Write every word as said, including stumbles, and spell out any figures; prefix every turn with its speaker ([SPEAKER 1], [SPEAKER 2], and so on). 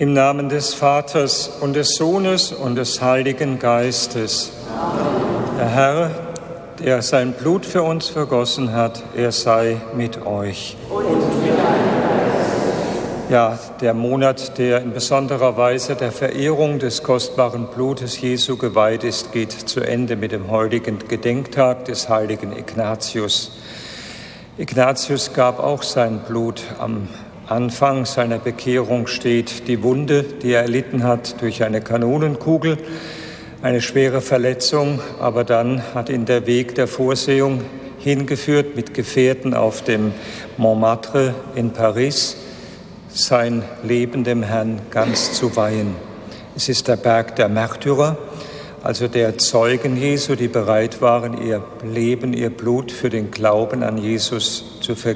[SPEAKER 1] Im Namen des Vaters und des Sohnes und des Heiligen Geistes. Amen. Der Herr, der sein Blut für uns vergossen hat, er sei mit euch. Und mit deinem Geist. Ja, der Monat, der in besonderer Weise der Verehrung des kostbaren Blutes Jesu geweiht ist, geht zu Ende mit dem heutigen Gedenktag des heiligen Ignatius. Ignatius gab auch sein Blut. Am Anfang seiner Bekehrung steht die Wunde, die er erlitten hat durch eine Kanonenkugel, eine schwere Verletzung, aber dann hat ihn der Weg der Vorsehung hingeführt, mit Gefährten auf dem Montmartre in Paris, sein Leben dem Herrn ganz zu weihen. Es ist der Berg der Märtyrer, also der Zeugen Jesu, die bereit waren, ihr Leben, ihr Blut für den Glauben an Jesus zu vergeben.